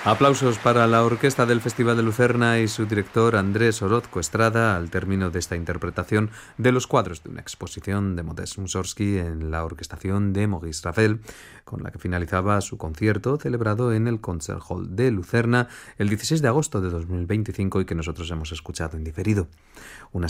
Aplausos para la orquesta del Festival de Lucerna y su director Andrés Orozco Estrada al término de esta interpretación de los cuadros de una exposición de Modest Mussorgsky en la orquestación de Maurice Ravel, con la que finalizaba su concierto celebrado en el Concert Hall de Lucerna el 16 de agosto de 2025 y que nosotros hemos escuchado en diferido. Una